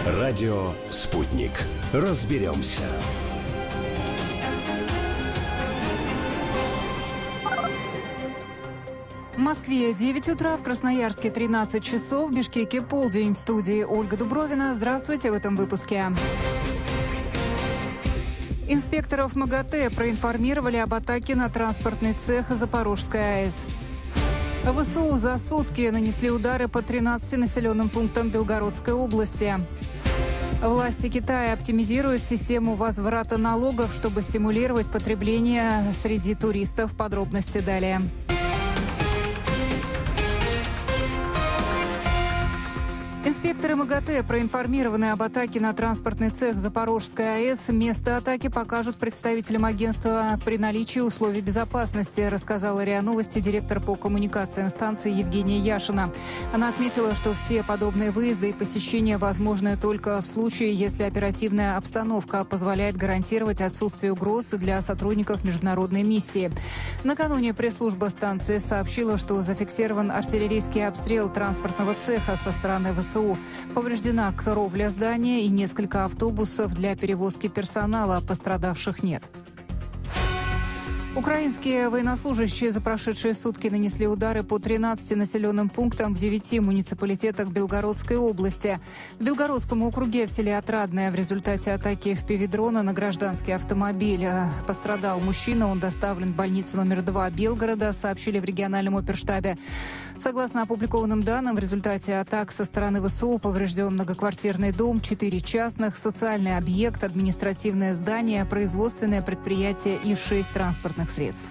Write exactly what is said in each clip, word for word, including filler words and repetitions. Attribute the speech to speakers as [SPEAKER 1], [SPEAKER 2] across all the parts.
[SPEAKER 1] Радио «Спутник». Разберемся.
[SPEAKER 2] В Москве девять утра, в Красноярске тринадцать часов, в Бишкеке полдень. В студии Ольга Дубровина. Здравствуйте в этом выпуске. Инспекторов МАГАТЭ проинформировали об атаке на транспортный цех Запорожской АЭС. ВСУ за сутки нанесли удары по тринадцати населенным пунктам Белгородской области. Власти Китая оптимизируют систему возврата налогов, чтобы стимулировать потребление среди туристов. Подробности далее. Инспекторы МАГАТЭ проинформированы об атаке на транспортный цех Запорожской АЭС. Место атаки покажут представителям агентства при наличии условий безопасности, рассказала РИА Новости директор по коммуникациям станции Евгения Яшина. Она отметила, что все подобные выезды и посещения возможны только в случае, если оперативная обстановка позволяет гарантировать отсутствие угроз для сотрудников международной миссии. Накануне пресс-служба станции сообщила, что зафиксирован артиллерийский обстрел транспортного цеха со стороны ВСУ. Повреждена кровля здания и несколько автобусов для перевозки персонала. Пострадавших нет. Украинские военнослужащие за прошедшие сутки нанесли удары по тринадцати населенным пунктам в девяти муниципалитетах Белгородской области. В Белгородском округе в селе Отрадное в результате атаки эф пи ви-дрона на гражданский автомобиль пострадал мужчина. Он доставлен в больницу номер два Белгорода, сообщили в региональном оперштабе. Согласно опубликованным данным, в результате атак со стороны ВСУ поврежден многоквартирный дом, четыре частных, социальный объект, административное здание, производственное предприятие и шесть транспортных средств.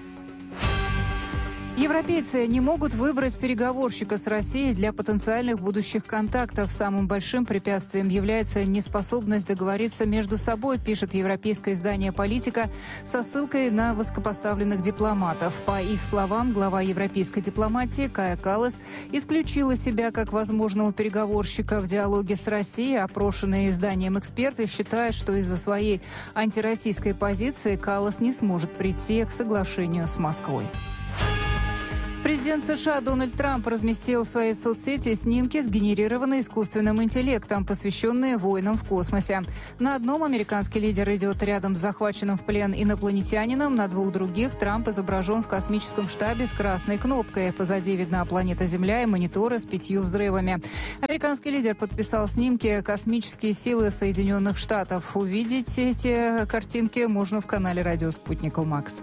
[SPEAKER 2] Европейцы не могут выбрать переговорщика с Россией для потенциальных будущих контактов. Самым большим препятствием является неспособность договориться между собой, пишет европейское издание «Политика» со ссылкой на высокопоставленных дипломатов. По их словам, глава европейской дипломатии Кая Каллас исключила себя как возможного переговорщика в диалоге с Россией. Опрошенные изданием эксперты считают, что из-за своей антироссийской позиции Каллас не сможет прийти к соглашению с Москвой. Президент США Дональд Трамп разместил в своей соцсети снимки, сгенерированные искусственным интеллектом, посвященные войнам в космосе. На одном американский лидер идет рядом с захваченным в плен инопланетянином, на двух других Трамп изображен в космическом штабе с красной кнопкой. Позади видна планета Земля и мониторы с пятью взрывами. Американский лидер подписал снимки «Космические силы Соединенных Штатов». Увидеть эти картинки можно в канале «Радио Спутник Макс».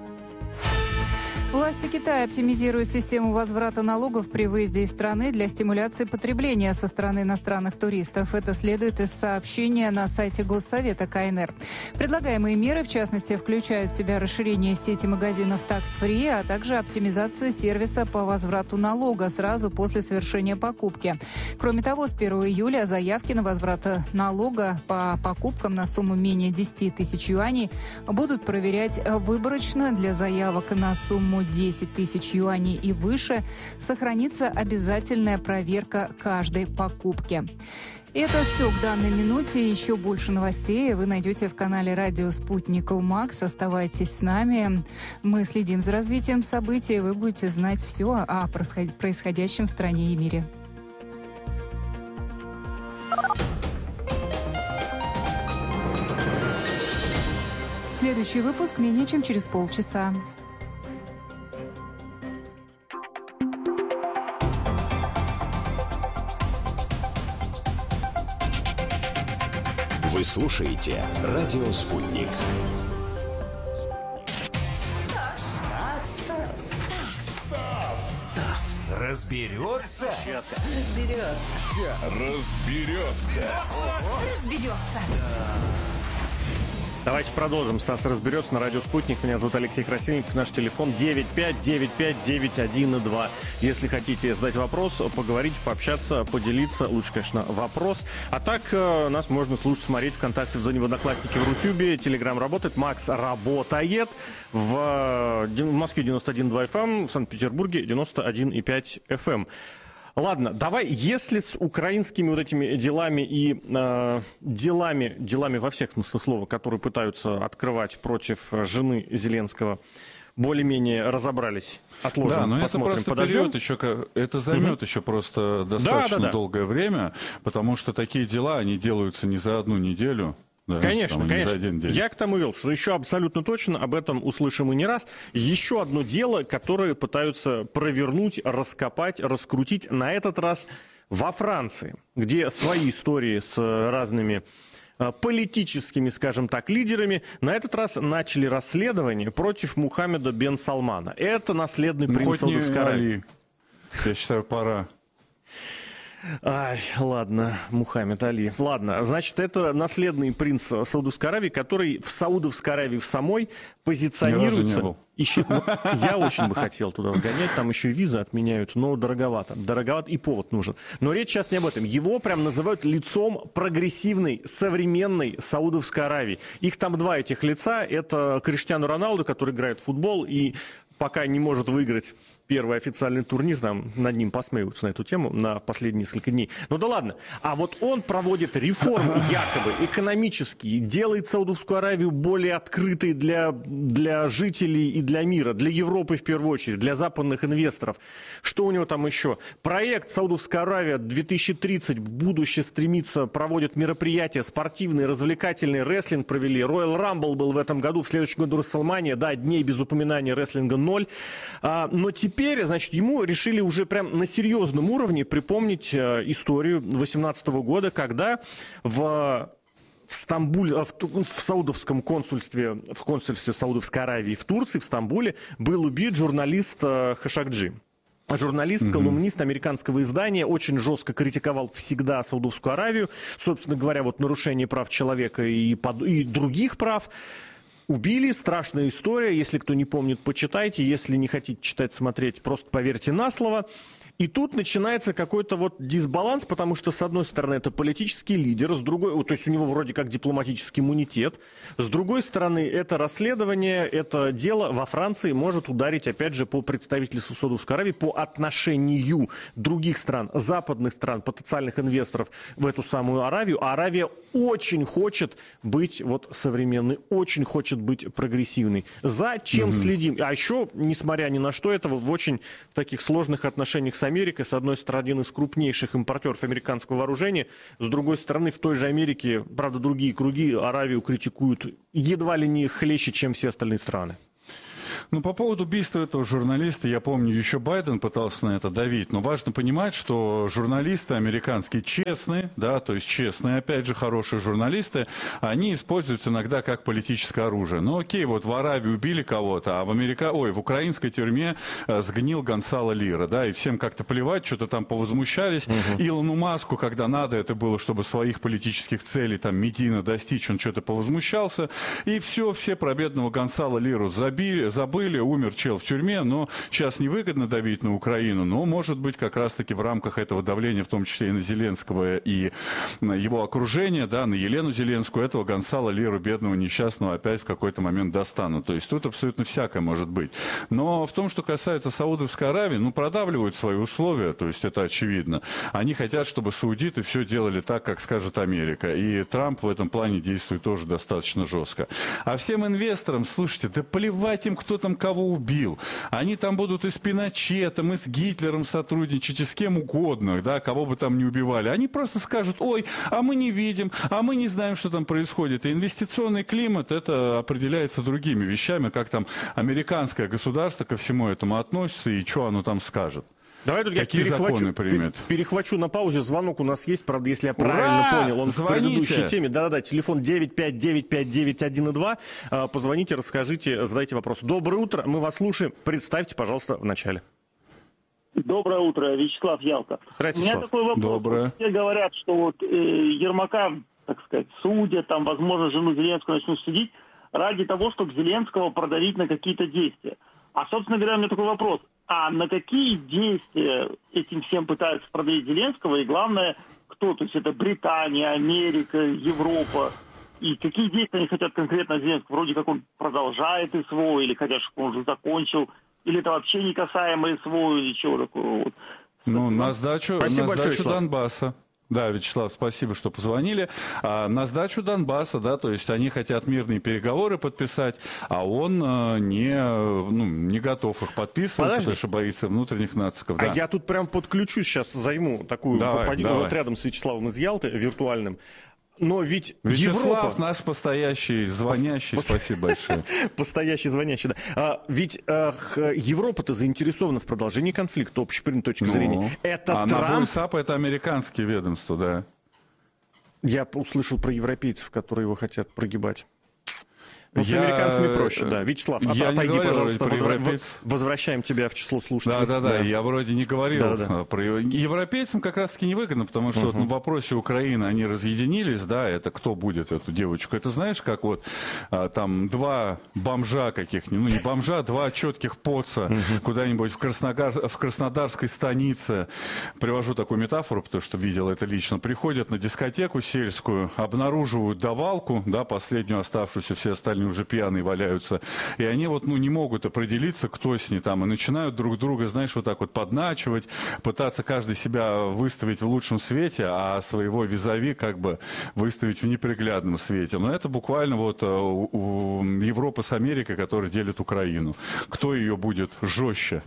[SPEAKER 2] Власти Китая оптимизируют систему возврата налогов при выезде из страны для стимуляции потребления со стороны иностранных туристов. Это следует из сообщения на сайте Госсовета ка эн эр. Предлагаемые меры, в частности, включают в себя расширение сети магазинов tax-free, а также оптимизацию сервиса по возврату налога сразу после совершения покупки. Кроме того, с первого июля заявки на возврат налога по покупкам на сумму менее десяти тысяч юаней будут проверять выборочно. Для заявок на сумму десять тысяч юаней и выше сохранится обязательная проверка каждой покупки. Это все к данной минуте. Еще больше новостей вы найдете в канале «Радио Спутник Макс». Оставайтесь с нами. Мы следим за развитием событий. Вы будете знать все о происходящем в стране и мире. Следующий выпуск менее чем через полчаса.
[SPEAKER 1] Вы слушаете «Радио Спутник».
[SPEAKER 3] Разберется?
[SPEAKER 4] Разберется.
[SPEAKER 3] Разберется.
[SPEAKER 4] Разберется.
[SPEAKER 5] Давайте продолжим. Стас разберется на радио «Спутник». Меня зовут Алексей Красильников. Наш телефон девять пять девять пять девять один два. Если хотите задать вопрос, поговорить, пообщаться, поделиться, лучше, конечно, вопрос. А так э, нас можно слушать, смотреть ВКонтакте, в зоне в Одноклассники, в Рутюбе. Телеграм работает, Макс работает. В, в Москве девяносто один и два эф эм, в Санкт-Петербурге девяносто один и пять эф эм. Ладно, давай, если с украинскими вот этими делами и э, делами, делами во всех смыслах слова, которые пытаются открывать против жены Зеленского, более-менее разобрались. Отложим,
[SPEAKER 6] да, но
[SPEAKER 5] посмотрим,
[SPEAKER 6] это просто
[SPEAKER 5] подождем.
[SPEAKER 6] период еще, это займет угу. еще просто достаточно
[SPEAKER 5] да, да, да.
[SPEAKER 6] долгое время, потому что такие дела, они делаются не за одну неделю. Да,
[SPEAKER 5] конечно,
[SPEAKER 6] там,
[SPEAKER 5] конечно.
[SPEAKER 6] За один день.
[SPEAKER 5] Я к тому вел, что еще абсолютно точно об этом услышим и не раз. Еще одно дело, которое пытаются провернуть, раскопать, раскрутить, на этот раз во Франции, где свои истории с разными политическими, скажем так, лидерами, на этот раз начали расследование против Мухаммеда бен Салмана. Это наследный принц
[SPEAKER 6] ну,
[SPEAKER 5] Саудовской Аравии.
[SPEAKER 6] Я считаю, пора.
[SPEAKER 5] Ай, ладно, Мухаммед Али. Ладно, значит, это наследный принц Саудовской Аравии, который в Саудовской Аравии в самой позиционируется...
[SPEAKER 6] Ни разу не был.
[SPEAKER 5] Ищет... Я очень бы хотел туда сгонять, там еще визы отменяют, но дороговато. Дороговато и повод нужен. Но речь сейчас не об этом. Его прям называют лицом прогрессивной, современной Саудовской Аравии. Их там два этих лица. Это Криштиану Роналду, который играет в футбол и пока не может выиграть первый официальный турнир, там над ним посмеиваются на эту тему на последние несколько дней. Ну да ладно. А вот он проводит реформы якобы экономические, делает Саудовскую Аравию более открытой для, для жителей и для мира, для Европы в первую очередь, для западных инвесторов. Что у него там еще? Проект Саудовская Аравия две тысячи тридцать в будущее стремится, проводит мероприятия спортивные, развлекательные, рестлинг провели. Royal Rumble был в этом году, в следующем году Расселмания, да, дней без упоминания рестлинга ноль. А, но теперь Теперь, значит, ему решили уже прям на серьезном уровне припомнить э, историю две тысячи восемнадцатого года, когда в, в Стамбуле, в, в саудовском консульстве, в консульстве Саудовской Аравии в Турции, в Стамбуле, был убит журналист э, Хашакджи. Журналист, колумнист американского издания, очень жестко критиковал всегда Саудовскую Аравию, собственно говоря, вот нарушение прав человека и, под, и других прав. Убили, страшная история, если кто не помнит, почитайте, если не хотите читать, смотреть, просто поверьте на слово. И тут начинается какой-то вот дисбаланс, потому что, с одной стороны, это политический лидер, с другой, то есть у него вроде как дипломатический иммунитет, с другой стороны, это расследование, это дело во Франции может ударить, опять же, по представительству Саудовской Аравии, по отношению других стран, западных стран, потенциальных инвесторов в эту самую Аравию. А Аравия очень хочет быть вот современной, очень хочет быть прогрессивной. Зачем mm-hmm. следим? А еще, несмотря ни на что, это в очень таких сложных отношениях с Америкой, с одной стороны, один из крупнейших импортеров американского вооружения, с другой стороны, в той же Америке, правда, другие круги Аравию критикуют едва ли не хлеще, чем все остальные страны.
[SPEAKER 6] Ну, по поводу убийства этого журналиста, я помню, еще Байден пытался на это давить, но важно понимать, что журналисты американские честные, да, то есть честные, опять же, хорошие журналисты, они используются иногда как политическое оружие. Ну, окей, вот в Аравии убили кого-то, а в Америка... Ой, в украинской тюрьме э, сгнил Гонсало Лира, да, и всем как-то плевать, что-то там повозмущались. Угу. Илону Маску, когда надо, это было, чтобы своих политических целей, там, медийно достичь, он что-то повозмущался, и все, все про бедного Гонсало Лиру забили, забыли. Умер чел в тюрьме, но сейчас невыгодно давить на Украину, но, может быть, как раз-таки в рамках этого давления, в том числе и на Зеленского, и на его окружение, да, на Елену Зеленскую, этого Гонсало Лиру, бедного несчастного, опять в какой-то момент достанут. То есть тут абсолютно всякое может быть. Но в том, что касается Саудовской Аравии, ну, продавливают свои условия, то есть это очевидно. Они хотят, чтобы саудиты все делали так, как скажет Америка. И Трамп в этом плане действует тоже достаточно жестко. А всем инвесторам, слушайте, да плевать им, кто там кого убил. Они там будут и с Пиночетом, и с Гитлером сотрудничать, и с кем угодно, да, кого бы там ни убивали. Они просто скажут: ой, а мы не видим, а мы не знаем, что там происходит. И инвестиционный климат, это определяется другими вещами, как там американское государство ко всему этому относится и что оно там скажет.
[SPEAKER 5] Давай тут
[SPEAKER 6] Какие
[SPEAKER 5] я перехвачу,
[SPEAKER 6] примет?
[SPEAKER 5] перехвачу на паузе. Звонок у нас есть, правда, если я правильно
[SPEAKER 6] Ура!
[SPEAKER 5] понял. Он
[SPEAKER 6] Звоните!
[SPEAKER 5] в предыдущей теме. Да-да-да, телефон девять пять девять пять девять один два. Позвоните, расскажите, задайте вопрос. Доброе утро, мы вас слушаем. Представьте, пожалуйста, в начале.
[SPEAKER 7] Доброе утро, Вячеслав, Ялта.
[SPEAKER 5] Здравствуйте,
[SPEAKER 7] У меня
[SPEAKER 5] Вячеслав.
[SPEAKER 7] такой вопрос.
[SPEAKER 6] Доброе.
[SPEAKER 7] Все говорят, что вот э, Ермака, так сказать, судят, там, возможно, жену Зеленского начнут судить ради того, чтобы Зеленского продавить на какие-то действия. А, собственно говоря, у меня такой вопрос. А на какие действия этим всем пытаются продавить Зеленского? И главное, кто? То есть это Британия, Америка, Европа. И какие действия они хотят конкретно от Зеленского? Вроде как он продолжает СВО, или хотят, чтобы он уже закончил, или это вообще не касаемо СВО, или чего такого вот.
[SPEAKER 6] Ну, на сдачу, на
[SPEAKER 5] Спасибо большое,
[SPEAKER 6] сдачу
[SPEAKER 5] Вячеслав.
[SPEAKER 6] Донбасса. Да, Вячеслав, спасибо, что позвонили. А, на сдачу Донбасса, да, то есть они хотят мирные переговоры подписать, а он а, не, ну, не готов их подписывать,
[SPEAKER 5] Подожди.
[SPEAKER 6] потому что боится внутренних нациков.
[SPEAKER 5] А
[SPEAKER 6] Да.
[SPEAKER 5] я тут прям подключусь сейчас, займу такую,
[SPEAKER 6] Давай,
[SPEAKER 5] попади-
[SPEAKER 6] давай.
[SPEAKER 5] вот рядом с Вячеславом из Ялты, виртуальным. Но ведь
[SPEAKER 6] Вячеслав,
[SPEAKER 5] Европа...
[SPEAKER 6] наш постоящий, звонящий, спасибо большое.
[SPEAKER 5] Постоящий, звонящий, да. А, ведь а, х- Европа-то заинтересована в продолжении конфликта, общепринятой точки
[SPEAKER 6] Ну,
[SPEAKER 5] зрения. Это
[SPEAKER 6] а
[SPEAKER 5] Трамп...
[SPEAKER 6] НАБУ это американские ведомства, да.
[SPEAKER 5] Я услышал про европейцев, которые его хотят прогибать. Ну, с
[SPEAKER 6] Я-
[SPEAKER 5] американцами проще, да. Вячеслав,
[SPEAKER 6] Я
[SPEAKER 5] от-
[SPEAKER 6] не
[SPEAKER 5] отойди,
[SPEAKER 6] говорю
[SPEAKER 5] пожалуйста,
[SPEAKER 6] про
[SPEAKER 5] возвра-
[SPEAKER 6] европейцев.
[SPEAKER 5] возвращаем тебя в число слушателей.
[SPEAKER 6] Да, да, да, я вроде не говорил
[SPEAKER 5] Да-да-да.
[SPEAKER 6] а, про его- европейцам как раз-таки невыгодно, потому что вот на вопросе Украины они разъединились, да, это кто будет эту девочку. Это знаешь, как вот а, там два бомжа каких-нибудь, ну не бомжа, два четких поца куда-нибудь в, Красногар- в Краснодарской станице, привожу такую метафору, потому что видел это лично, приходят на дискотеку сельскую, обнаруживают давалку, да, последнюю оставшуюся, все остальные уже пьяные валяются, и они вот, ну, не могут определиться, кто с ней там, и начинают друг друга, знаешь, вот так вот подначивать, пытаться каждый себя выставить в лучшем свете, а своего визави как бы выставить в неприглядном свете. Но это буквально вот э, у, у Европы с Америкой, которые делят Украину. Кто ее будет жестче?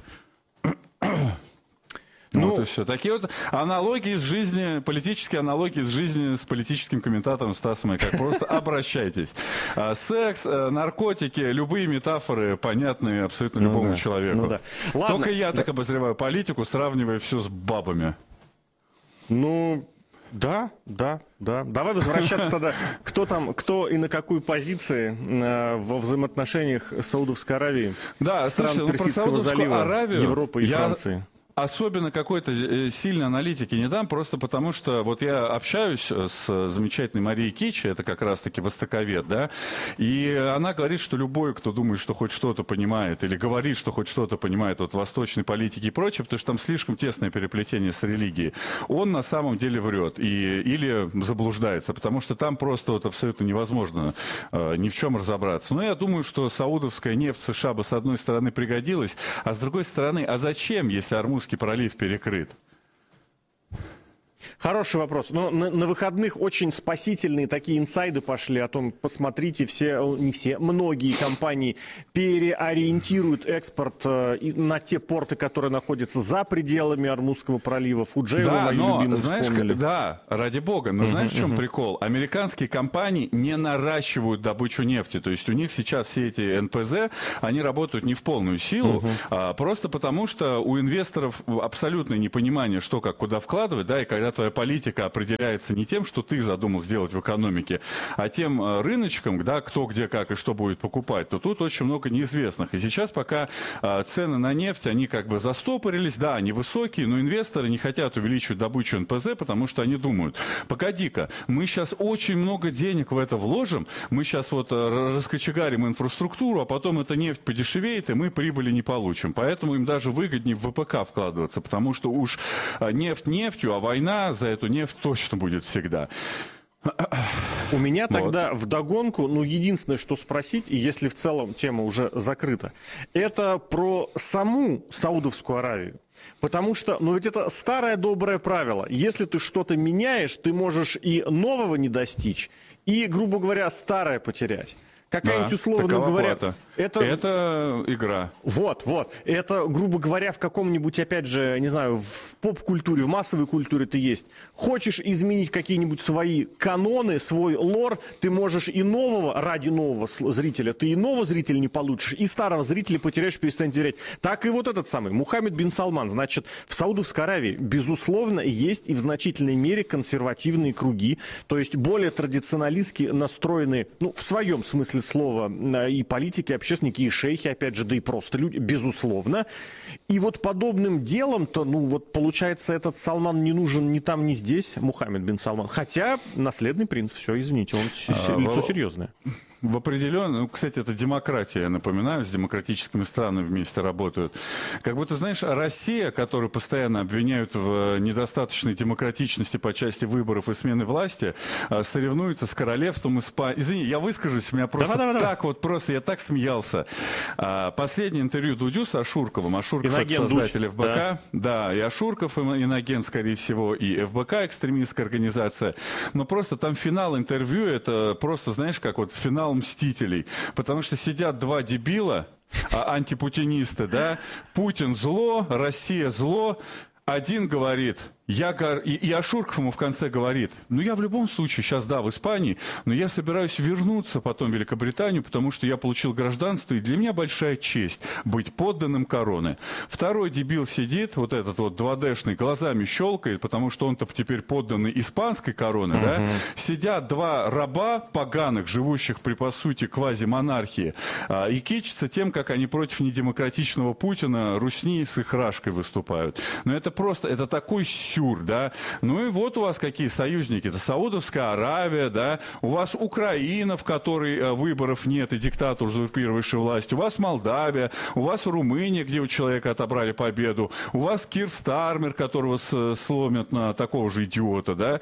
[SPEAKER 5] Ну,
[SPEAKER 6] вот и все. Такие вот аналогии из жизни, политические аналогии из жизни с политическим комментатором Стасом Майкак. Просто обращайтесь. А, секс, э, наркотики, любые метафоры понятны абсолютно
[SPEAKER 5] Ну
[SPEAKER 6] любому
[SPEAKER 5] да,
[SPEAKER 6] человеку.
[SPEAKER 5] ну да. Ладно.
[SPEAKER 6] Только я так обозреваю политику, сравнивая все с бабами.
[SPEAKER 5] Ну, да, да, да. Давай возвращаться тогда, кто там, кто и на какой позиции э, во взаимоотношениях Саудовской Аравии,
[SPEAKER 6] Да,
[SPEAKER 5] стран
[SPEAKER 6] слушай, ну про
[SPEAKER 5] Персидского
[SPEAKER 6] Саудовскую
[SPEAKER 5] залива,
[SPEAKER 6] Аравию
[SPEAKER 5] Европы и
[SPEAKER 6] я
[SPEAKER 5] Франции.
[SPEAKER 6] особенно какой-то э, сильной аналитики не дам, просто потому что вот я общаюсь с замечательной Марией Кичи, это как раз-таки востоковед, да, и она говорит, что любой, кто думает, что хоть что-то понимает, или говорит, что хоть что-то понимает вот в восточной политике и прочее, потому что там слишком тесное переплетение с религией, он на самом деле врет и, или заблуждается, потому что там просто вот абсолютно невозможно э, ни в чем разобраться. Но я думаю, что саудовская нефть США бы с одной стороны пригодилась, а с другой стороны, а зачем, если Ормузский пролив перекрыт?
[SPEAKER 5] Хороший вопрос. Но на, на выходных очень спасительные такие инсайды пошли о том, посмотрите, все, не все, многие компании переориентируют экспорт э, и на те порты, которые находятся за пределами Ормузского пролива. Фуджейру,
[SPEAKER 6] Да,
[SPEAKER 5] мою
[SPEAKER 6] но,
[SPEAKER 5] любимую,
[SPEAKER 6] знаешь,
[SPEAKER 5] вспомнили.
[SPEAKER 6] как- да, ради бога, но знаешь, в чем прикол? Американские компании не наращивают добычу нефти, то есть у них сейчас все эти эн пэ зэ, они работают не в полную силу, а просто потому, что у инвесторов абсолютное непонимание, что как, куда вкладывать, да, и когда твоя политика определяется не тем, что ты задумал сделать в экономике, а тем э, рыночком, да, кто, где, как и что будет покупать, то тут очень много неизвестных. И сейчас пока э, цены на нефть, они как бы застопорились, да, они высокие, но инвесторы не хотят увеличивать добычу эн пэ зэ, потому что они думают, погоди-ка, мы сейчас очень много денег в это вложим, мы сейчас вот э, раскочегарим инфраструктуру, а потом эта нефть подешевеет, и мы прибыли не получим. Поэтому им даже выгоднее в вэ пэ ка вкладываться, потому что уж э, нефть нефтью, а война за эту нефть точно будет всегда.
[SPEAKER 5] У меня
[SPEAKER 6] Вот.
[SPEAKER 5] тогда вдогонку, ну, единственное, что спросить, и если в целом тема уже закрыта, это про саму Саудовскую Аравию. Потому что, ну, ведь это старое доброе правило. Если ты что-то меняешь, ты можешь и нового не достичь, и, грубо говоря, старое потерять. Какая-нибудь,
[SPEAKER 6] Да,
[SPEAKER 5] условно
[SPEAKER 6] такова
[SPEAKER 5] говоря,
[SPEAKER 6] плата.
[SPEAKER 5] это...
[SPEAKER 6] Это игра.
[SPEAKER 5] Вот, вот. Это, грубо говоря, в каком-нибудь, опять же, не знаю, в поп-культуре, в массовой культуре ты есть. Хочешь изменить какие-нибудь свои каноны, свой лор, ты можешь и нового, ради нового зрителя, ты и нового зрителя не получишь, и старого зрителя потеряешь, перестанешь терять. Так и вот этот самый Мухаммед бин Салман. Значит, в Саудовской Аравии, безусловно, есть и в значительной мере консервативные круги, то есть более традиционалистски настроенные, ну, в своем смысле слова, и политики, общественники, и шейхи, опять же, да и просто люди, безусловно. И вот подобным делом-то, ну вот получается, этот Салман не нужен ни там, ни здесь, Мухаммед бин Салман. Хотя наследный принц, все, извините, он с-
[SPEAKER 6] А,
[SPEAKER 5] лицо
[SPEAKER 6] во-
[SPEAKER 5] серьезное.
[SPEAKER 6] в определенном... Ну, кстати, это демократия, я напоминаю, с демократическими странами вместе работают. Как будто, знаешь, Россия, которую постоянно обвиняют в недостаточной демократичности по части выборов и смены власти, соревнуется с королевством Испании. Извини, я выскажусь, у меня просто
[SPEAKER 5] давай, давай,
[SPEAKER 6] так
[SPEAKER 5] давай.
[SPEAKER 6] вот, просто я так смеялся. Последнее интервью Дудю с Ашурковым. Ашурков — это
[SPEAKER 5] Иноген
[SPEAKER 6] создатель
[SPEAKER 5] Дудь,
[SPEAKER 6] эф бэ ка. Да. да, и Ашурков, Иноген, скорее всего, и эф бэ ка, экстремистская организация. Но просто там финал интервью, это просто, знаешь, как вот финал «Мстителей». Потому что сидят два дебила, антипутинисты, да, Путин зло, Россия зло. Один говорит, я гор... и, и Ашурков ему в конце говорит, ну я в любом случае сейчас, да, в Испании, но я собираюсь вернуться потом в Великобританию, потому что я получил гражданство, и для меня большая честь быть подданным короны. Второй дебил сидит, вот этот вот два дэ-шный, глазами щелкает, потому что он-то теперь подданный испанской короны, mm-hmm. да. Сидят два раба поганых, живущих при, по сути, квазимонархии, а, и кичатся тем, как они против недемократичного Путина, русни с их рашкой выступают. Но это просто, это такой сюр, да. Ну и вот у вас какие союзники. Это Саудовская Аравия, да. У вас Украина, в которой э, выборов нет, и диктатор, узурпировавший власть. У вас Молдавия, у вас Румыния, где у человека отобрали победу. У вас Кир Стармер, которого с, сломят на такого же идиота, да.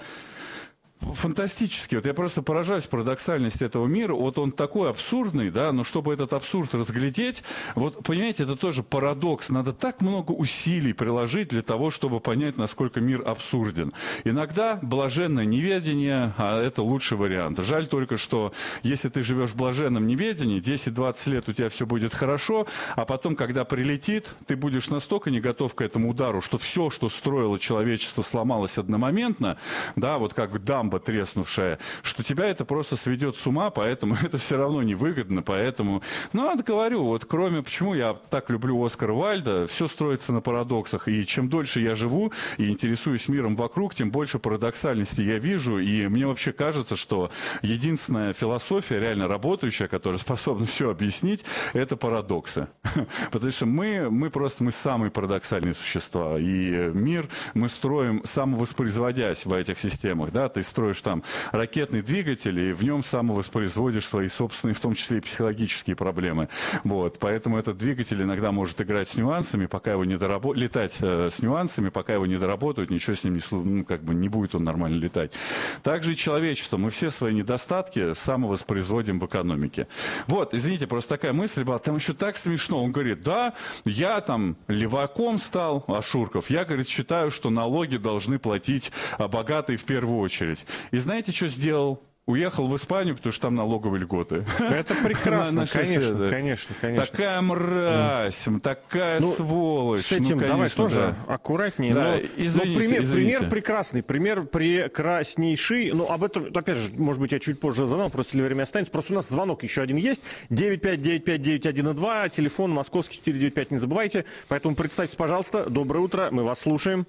[SPEAKER 6] Фантастически. Вот я просто поражаюсь парадоксальности этого мира. Вот он такой абсурдный, да, но чтобы этот абсурд разглядеть, вот, понимаете, это тоже парадокс. Надо так много усилий приложить для того, чтобы понять, насколько мир абсурден. Иногда блаженное неведение, а это лучший вариант. Жаль только, что если ты живешь в блаженном неведении, десять-двадцать лет у тебя все будет хорошо, а потом, когда прилетит, ты будешь настолько не готов к этому удару, что все, что строило человечество, сломалось одномоментно, да, вот как дамба треснувшая, что тебя это просто сведет с ума, поэтому это все равно невыгодно, поэтому... Ну, я говорю, вот кроме... Почему я так люблю Оскара Уайльда, все строится на парадоксах, и чем дольше я живу и интересуюсь миром вокруг, тем больше парадоксальности я вижу, и мне вообще кажется, что единственная философия, реально работающая, которая способна все объяснить, это парадоксы. Потому что мы, мы просто, мы самые парадоксальные существа, и мир мы строим самовоспроизводясь в этих системах, да, ты строишь там ракетный двигатель, и в нем самовоспроизводишь свои собственные, в том числе и психологические проблемы. Вот. Поэтому этот двигатель иногда может играть с нюансами, пока его не доработают, летать э, с нюансами, пока его не доработают, ничего с ним не, ну, как бы не будет он нормально летать. Также и человечество. Мы все свои недостатки самовоспроизводим в экономике. Вот, извините, просто такая мысль была, там еще так смешно. Он говорит, да, я там леваком стал, Ашурков, я, говорит, считаю, что налоги должны платить богатые в первую очередь. И знаете, что сделал? Уехал в Испанию, потому что там налоговые льготы.
[SPEAKER 5] Это прекрасно, конечно, конечно, конечно.
[SPEAKER 6] Такая мразь, такая
[SPEAKER 5] ну,
[SPEAKER 6] сволочь.
[SPEAKER 5] С этим
[SPEAKER 6] ну,
[SPEAKER 5] давай тоже
[SPEAKER 6] да.
[SPEAKER 5] аккуратнее.
[SPEAKER 6] Да,
[SPEAKER 5] но,
[SPEAKER 6] извините,
[SPEAKER 5] но пример,
[SPEAKER 6] извините.
[SPEAKER 5] пример прекрасный, пример прекраснейший. Ну, об этом, опять же, может быть, я чуть позже задам, просто если время останется. Просто у нас звонок еще один есть. девять пять девять пять девять один два, телефон московский четыре девять пять, не забывайте. Поэтому представьте, пожалуйста. Доброе утро, мы вас слушаем.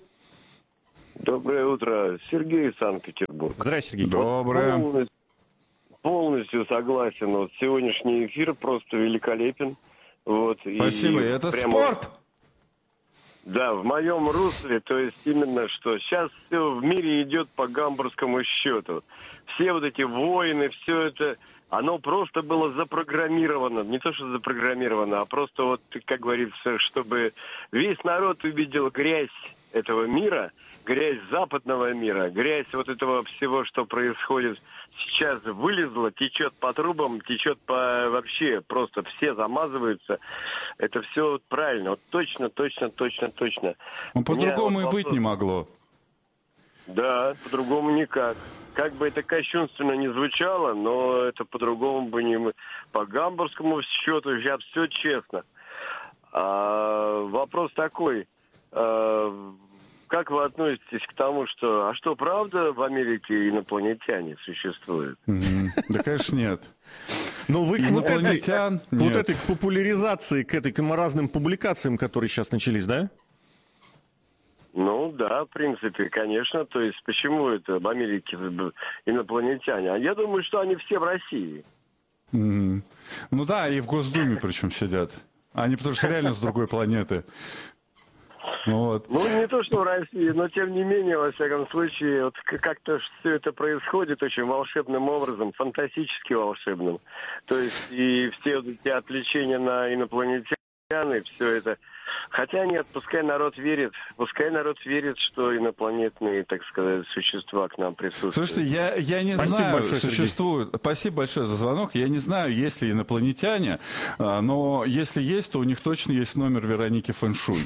[SPEAKER 8] Доброе утро. Сергей, Санкт-Петербург.
[SPEAKER 5] Здравствуйте, Сергей.
[SPEAKER 6] Доброе.
[SPEAKER 8] Полностью, полностью согласен. Вот сегодняшний эфир просто великолепен. Вот,
[SPEAKER 6] спасибо. И это прямо... спорт!
[SPEAKER 8] Да, в моем русле, то есть именно что сейчас все в мире идет по гамбургскому счету. Все вот эти войны, все это, оно просто было запрограммировано. Не то, что запрограммировано, а просто вот, как говорится, чтобы весь народ увидел грязь этого мира, грязь западного мира, грязь вот этого всего, что происходит сейчас, вылезла, течет по трубам, течет по вообще, просто все замазываются. Это все вот правильно, вот точно, точно, точно, точно.
[SPEAKER 6] Ну, по-другому
[SPEAKER 8] вот
[SPEAKER 6] и
[SPEAKER 8] вопрос...
[SPEAKER 6] быть не могло.
[SPEAKER 8] Да, по-другому никак. Как бы это кощунственно не звучало, но это по-другому бы не... По гамбургскому счету сейчас все честно. А, вопрос такой... Как вы относитесь к тому, что... А что, правда в Америке инопланетяне существуют?
[SPEAKER 6] Mm-hmm. Да, конечно, нет.
[SPEAKER 5] Но вы к вот этой,
[SPEAKER 6] нет.
[SPEAKER 5] вот этой популяризации, к этой к разным публикациям, которые сейчас начались, да?
[SPEAKER 8] Ну, да, в принципе, конечно. То есть, почему это в Америке инопланетяне? А я думаю, что они все в России.
[SPEAKER 6] Mm-hmm. Ну да, и в Госдуме причем сидят. Они потому что реально с другой планеты. Вот.
[SPEAKER 8] Ну, не то, что в России, но тем не менее, во всяком случае, вот как-то все это происходит очень волшебным образом, фантастически волшебным. То есть и все вот эти отвлечения на инопланетян, и все это. Хотя нет, пускай народ верит, пускай народ верит, что инопланетные, так сказать, существа к нам присутствуют.
[SPEAKER 6] Слушайте, я, я не
[SPEAKER 5] Спасибо
[SPEAKER 6] знаю,
[SPEAKER 5] большое,
[SPEAKER 6] существует... Сергей. Спасибо большое за звонок. Я не знаю, есть ли инопланетяне, но если есть, то у них точно есть номер Вероники Фэншуй.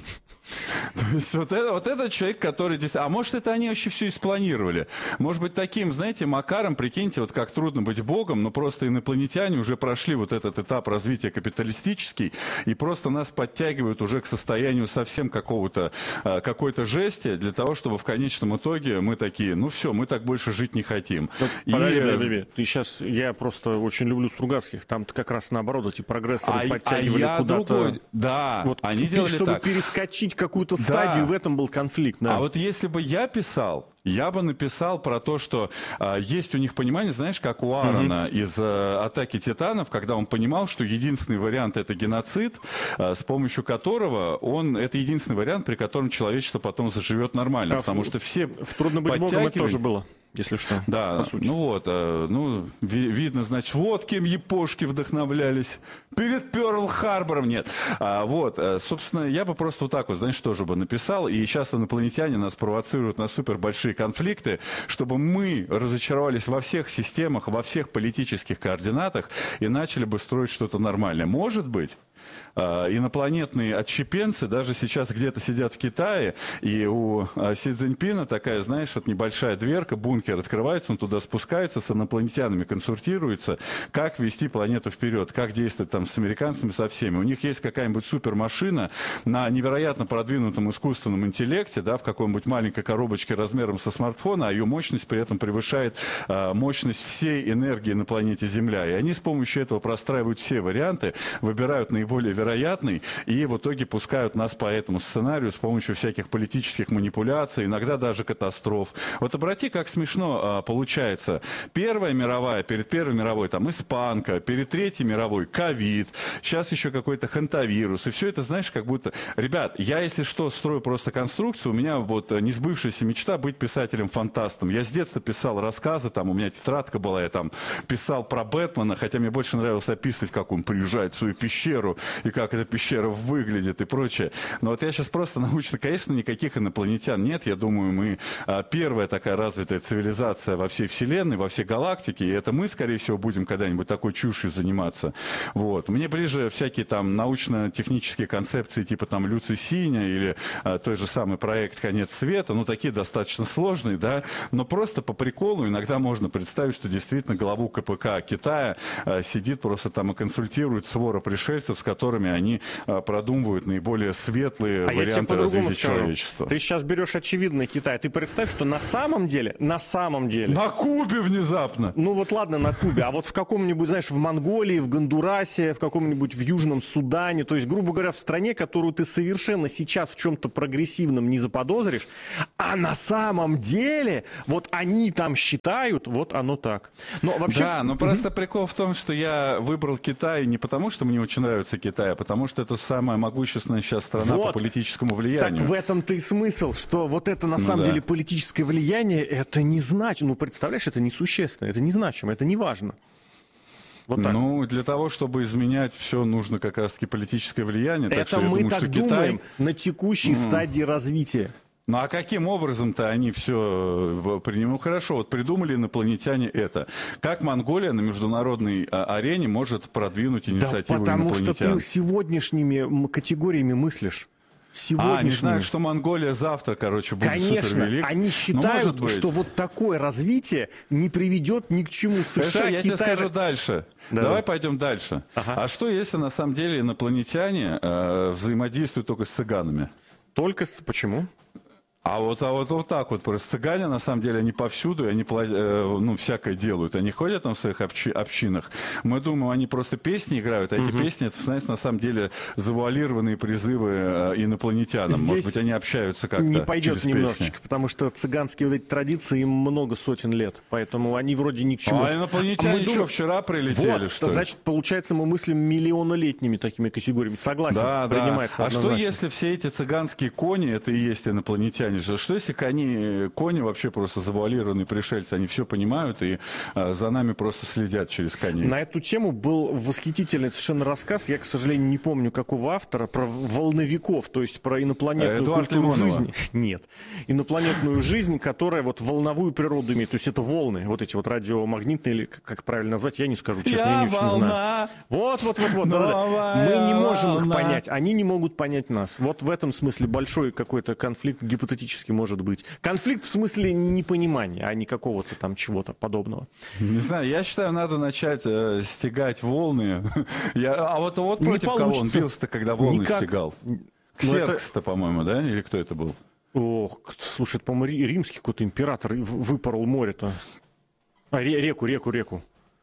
[SPEAKER 6] То есть вот, это, вот этот человек, который здесь... А может, это они вообще все и спланировали? Может быть, таким, знаете, макаром, прикиньте, вот как трудно быть богом, но просто инопланетяне уже прошли вот этот этап развития капиталистический, и просто нас подтягивают уже к состоянию совсем какого-то, какой-то жести, для того, чтобы в конечном итоге мы такие, ну все, мы так больше жить не хотим.
[SPEAKER 5] Ну,
[SPEAKER 6] и...
[SPEAKER 5] Подожди, подожди, ты сейчас, я просто очень люблю Стругацких, там как раз наоборот, эти прогрессоры
[SPEAKER 6] а,
[SPEAKER 5] подтягивали
[SPEAKER 6] а я
[SPEAKER 5] куда-то...
[SPEAKER 6] Другой... Да,
[SPEAKER 5] вот,
[SPEAKER 6] они делали
[SPEAKER 5] чтобы
[SPEAKER 6] так.
[SPEAKER 5] перескочить какую-то
[SPEAKER 6] Да.
[SPEAKER 5] стадию, в этом был конфликт. Да.
[SPEAKER 6] А вот если бы я писал, я бы написал про то, что а, есть у них понимание, знаешь, как у Аарона mm-hmm. из а, «Атаки Титанов», когда он понимал, что единственный вариант — это геноцид, а, с помощью которого он... Это единственный вариант, при котором человечество потом заживет нормально, а потому в, что все
[SPEAKER 5] в «Трудно быть богом» это тоже было. Если что,
[SPEAKER 6] да,
[SPEAKER 5] по сути.
[SPEAKER 6] Ну вот, э, ну, ви- видно, значит, вот кем япошки вдохновлялись. Перед Пёрл-Харбором нет. А, вот, э, собственно, я бы просто вот так вот, знаешь, тоже бы написал. И сейчас инопланетяне нас провоцируют на супер большие конфликты, чтобы мы разочаровались во всех системах, во всех политических координатах и начали бы строить что-то нормальное. Может быть, Uh, инопланетные отщепенцы даже сейчас где-то сидят в Китае, и у uh, Си Цзиньпина такая, знаешь, вот небольшая дверка, бункер открывается, он туда спускается, с инопланетянами консультируется, как вести планету вперед, как действовать там с американцами, со всеми. У них есть какая-нибудь супермашина на невероятно продвинутом искусственном интеллекте, да, в какой-нибудь маленькой коробочке размером со смартфона, а ее мощность при этом превышает uh, мощность всей энергии на планете Земля. И они с помощью этого простраивают все варианты, выбирают наиболее вероятные вероятный, и в итоге пускают нас по этому сценарию с помощью всяких политических манипуляций, иногда даже катастроф. Вот обрати, как смешно а, получается. Первая мировая, перед Первой мировой, там, испанка, перед Третьей мировой, ковид, сейчас еще какой-то хантавирус, и все это, знаешь, как будто... Ребят, я, если что, строю просто конструкцию, у меня вот несбывшаяся мечта быть писателем-фантастом. Я с детства писал рассказы, там, у меня тетрадка была, я там писал про Бэтмена, хотя мне больше нравилось описывать, как он приезжает в свою пещеру, и как эта пещера выглядит и прочее. Но вот я сейчас просто научно, конечно, никаких инопланетян нет. Я думаю, мы а, первая такая развитая цивилизация во всей Вселенной, во всей галактике, и это мы, скорее всего, будем когда-нибудь такой чушью заниматься. Вот. Мне ближе всякие там научно-технические концепции типа там Люци Синя или а, той же самый проект «Конец света», ну, такие достаточно сложные, да, но просто по приколу иногда можно представить, что действительно главу ка пэ ка Китая а, сидит просто там и консультирует свора пришельцев, с которыми они а, продумывают наиболее светлые
[SPEAKER 5] а
[SPEAKER 6] варианты развития человечества.
[SPEAKER 5] Ты сейчас берешь очевидный Китай. Ты представь, что на самом деле, на самом деле...
[SPEAKER 6] На Кубе внезапно!
[SPEAKER 5] Ну вот ладно, на Кубе, а вот в каком-нибудь, знаешь, в Монголии, в Гондурасе, в каком-нибудь в Южном Судане, то есть, грубо говоря, в стране, которую ты совершенно сейчас в чем-то прогрессивном не заподозришь, а на самом деле вот они там считают, вот оно так. Но вообще...
[SPEAKER 6] Да, но просто прикол в том, что я выбрал Китай не потому, что мне очень нравится Китай, а потому что это самая могущественная сейчас страна вот. По политическому влиянию.
[SPEAKER 5] Так в этом-то и смысл, что вот это на
[SPEAKER 6] ну,
[SPEAKER 5] самом
[SPEAKER 6] да.
[SPEAKER 5] деле политическое влияние, это не значимо. Ну, представляешь, это несущественно, это не значимо, это не важно. Вот так.
[SPEAKER 6] Ну, для того, чтобы изменять все, нужно как раз-таки политическое влияние.
[SPEAKER 5] Это
[SPEAKER 6] так что
[SPEAKER 5] мы
[SPEAKER 6] я думаю,
[SPEAKER 5] так
[SPEAKER 6] что
[SPEAKER 5] думаем
[SPEAKER 6] Китай...
[SPEAKER 5] на текущей mm. стадии развития.
[SPEAKER 6] Ну а каким образом-то они все принимают? Ну хорошо, вот придумали инопланетяне это. Как Монголия на международной арене может продвинуть инициативу
[SPEAKER 5] да потому
[SPEAKER 6] инопланетян?
[SPEAKER 5] Потому что ты сегодняшними категориями мыслишь.
[SPEAKER 6] А, не знаю, что Монголия завтра, короче, будет супервелик.
[SPEAKER 5] Конечно, они считают, ну, что вот такое развитие не приведет ни к чему. США,
[SPEAKER 6] Хорошо, я
[SPEAKER 5] Китай...
[SPEAKER 6] тебе скажу дальше. Да. Давай пойдем дальше. Ага. А что, если на самом деле инопланетяне э, взаимодействуют только с цыганами?
[SPEAKER 5] Только с... Почему?
[SPEAKER 6] А вот, а вот, вот так вот просто цыгане, на самом деле, они повсюду, они э, ну, всякое делают. Они ходят там в своих общи, общинах. Мы думаем, они просто песни играют, а эти угу. песни, это, знаете, на самом деле завуалированные призывы э, инопланетянам. Здесь может быть, они общаются как-то
[SPEAKER 5] не пойдет
[SPEAKER 6] через
[SPEAKER 5] немножечко,
[SPEAKER 6] песни.
[SPEAKER 5] Потому что цыганские вот эти традиции, им много сотен лет. Поэтому они вроде ни к чему.
[SPEAKER 6] А инопланетяне а что, думаем... вчера прилетели,
[SPEAKER 5] вот,
[SPEAKER 6] что ли?
[SPEAKER 5] Значит, получается, мы мыслим миллионолетними такими категориями. Согласен,
[SPEAKER 6] да,
[SPEAKER 5] принимается
[SPEAKER 6] да. А
[SPEAKER 5] однозначно.
[SPEAKER 6] что, если все эти цыганские кони, это и есть инопланетяне? Что, если кони, кони вообще просто завуалированные пришельцы, они все понимают и а, за нами просто следят через коней?
[SPEAKER 5] На эту тему был восхитительный совершенно рассказ, я, к сожалению, не помню, какого автора, про волновиков, то есть про инопланетную
[SPEAKER 6] Эдуард
[SPEAKER 5] культуру
[SPEAKER 6] Лимонова.
[SPEAKER 5] жизни. Нет. Инопланетную жизнь, которая вот волновую природу имеет, то есть это волны, вот эти вот радиомагнитные, или как правильно назвать, я не скажу, честно, я, я не очень знаю. Вот, вот, вот, вот. Да, да. Мы не можем их понять, они не могут понять нас. Вот в этом смысле большой какой-то конфликт гипотетически может быть. Конфликт в смысле непонимания, а не какого-то там чего-то подобного.
[SPEAKER 6] Не знаю, я считаю, надо начать э, стегать волны. я, а вот, вот против кого он бился-то, когда волны Никак. стегал? Ксеркс-то, это... по-моему, да? Или кто это был?
[SPEAKER 5] Ох, слушай, это, по-моему, римский какой-то император выпорол море-то. А, реку, реку, реку.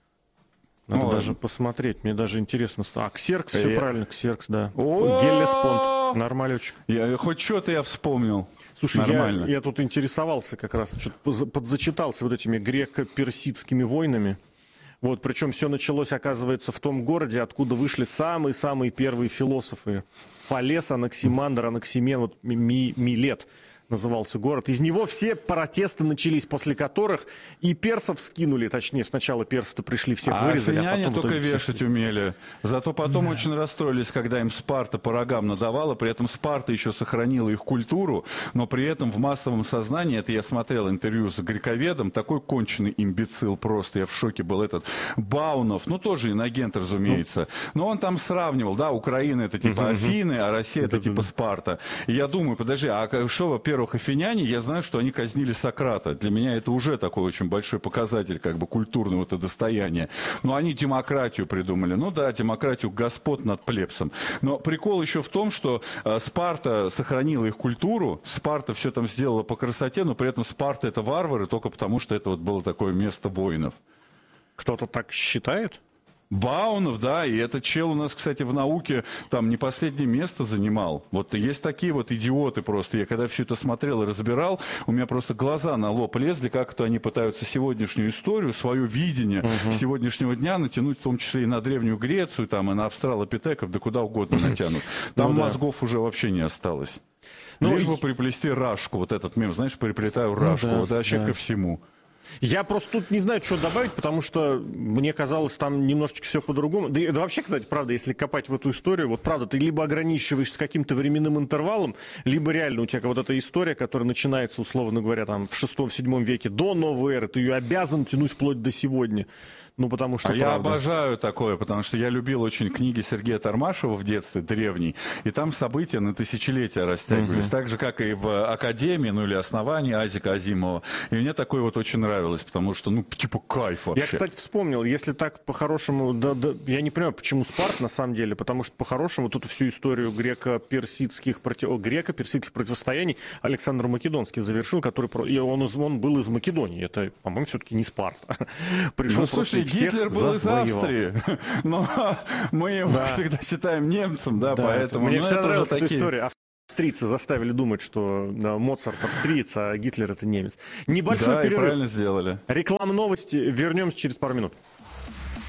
[SPEAKER 5] Надо ну, даже посмотреть, мне даже интересно. А, Ксеркс, все я... правильно, Ксеркс, да. Геллеспонд, нормалечек.
[SPEAKER 6] Я, хоть что-то я вспомнил.
[SPEAKER 5] Слушай, я, я тут интересовался как раз, что-то подзачитался вот этими греко-персидскими войнами. Вот, причем все началось, оказывается, в том городе, откуда вышли самые-самые первые философы. Фалес, Анаксимандр, Анаксимен, вот Ми, Милет назывался город. Из него все протесты начались, после которых и персов скинули, точнее, сначала персы-то пришли, всех
[SPEAKER 6] а
[SPEAKER 5] вырезали. А
[SPEAKER 6] афиняне
[SPEAKER 5] потом
[SPEAKER 6] только
[SPEAKER 5] всех...
[SPEAKER 6] вешать умели. Зато потом да. очень расстроились, когда им Спарта по рогам надавала. При этом Спарта еще сохранила их культуру, но при этом в массовом сознании, это я смотрел интервью с грековедом, такой конченый имбецил просто, я в шоке был этот, Баунов, ну тоже инагент, разумеется, но он там сравнивал, да, Украина это типа Афины, а Россия это типа Спарта. И я думаю, подожди, а что, во-первых, афиняне, я знаю, что они казнили Сократа. Для меня это уже такой очень большой показатель как бы культурного это достояния. Но они демократию придумали. Ну да, демократию господ над плебсом. Но прикол еще в том, что э, Спарта сохранила их культуру, Спарта все там сделала по красоте, но при этом Спарта это варвары только потому, что это вот было такое место воинов.
[SPEAKER 5] Кто-то так считает?
[SPEAKER 6] Баунов, да, и этот чел у нас, кстати, в науке там не последнее место занимал. Вот есть такие вот идиоты просто. Я когда все это смотрел и разбирал, у меня просто глаза на лоб лезли, как это они пытаются сегодняшнюю историю, свое видение uh-huh. сегодняшнего дня натянуть, в том числе и на Древнюю Грецию, там, и на австралопитеков, да куда угодно натянут. Там ну, мозгов да. уже вообще не осталось. Ну, лишь и... бы приплести рашку, вот этот мем, знаешь, приплетаю рашку, ну, да, вот вообще да. ко всему.
[SPEAKER 5] Я просто тут не знаю, что добавить, потому что мне казалось, там немножечко все по-другому. Да, да вообще, кстати, правда, если копать в эту историю, вот правда, ты либо ограничиваешься каким-то временным интервалом, либо реально у тебя вот эта история, которая начинается, условно говоря, там в шестом-седьмом веке до новой эры, ты ее обязан тянуть вплоть до сегодня. Ну, потому что,
[SPEAKER 6] а
[SPEAKER 5] правда...
[SPEAKER 6] я обожаю такое, потому что я любил очень книги Сергея Тармашева в детстве, древней, и там события на тысячелетия растягивались, угу. так же, как и в Академии, ну, или Основании Азика Азимова. И мне такое вот очень нравилось, потому что, ну, типа, кайф вообще.
[SPEAKER 5] Я, кстати, вспомнил, если так по-хорошему, да, да, я не понимаю, почему Спарт, на самом деле, потому что по-хорошему тут всю историю греко-персидских, против... греко-персидских противостояний Александр Македонский завершил, который... И он, он был из Македонии, это, по-моему, все-таки не Спарта. Пришел
[SPEAKER 6] ну, слушай, Гитлер был из Австрии, но мы его да. всегда считаем немцем, да, да поэтому...
[SPEAKER 5] Мне
[SPEAKER 6] ну,
[SPEAKER 5] все
[SPEAKER 6] это
[SPEAKER 5] нравилась
[SPEAKER 6] такие...
[SPEAKER 5] эта история. Австрийцы заставили думать, что да, Моцарт австриец, а Гитлер это немец. Небольшой
[SPEAKER 6] да,
[SPEAKER 5] перерыв.
[SPEAKER 6] И правильно сделали.
[SPEAKER 5] Реклама, новости. Вернемся через пару минут.